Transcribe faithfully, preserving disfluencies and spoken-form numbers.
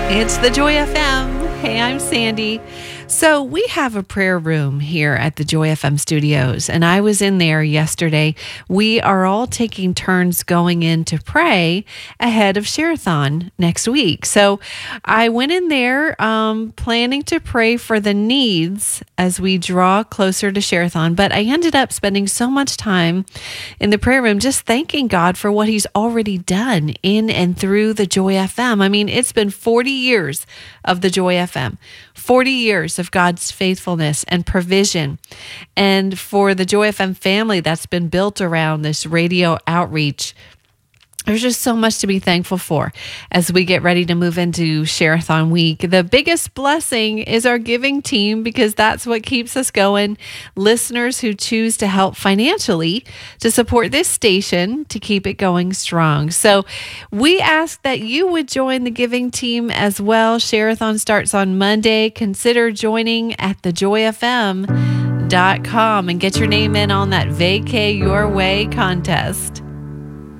It's the Joy F M. Hey, I'm Sandy. So we have a prayer room here at the Joy F M studios, and I was in there yesterday. We are all taking turns going in to pray ahead of Share-a-thon next week. So I went in there um, planning to pray for the needs as we draw closer to Share-a-thon, but I ended up spending so much time in the prayer room just thanking God for what He's already done in and through the Joy F M. I mean, it's been forty years of the Joy F M, forty years of God's faithfulness and provision. And for the Joy F M family that's been built around this radio outreach, there's just so much to be thankful for as we get ready to move into Share-a-thon week. The biggest blessing is our giving team, because that's what keeps us going. Listeners who choose to help financially to support this station to keep it going strong. So we ask that you would join the giving team as well. Share-a-thon starts on Monday. Consider joining at the joy f m dot com and get your name in on that Vacay Your Way contest.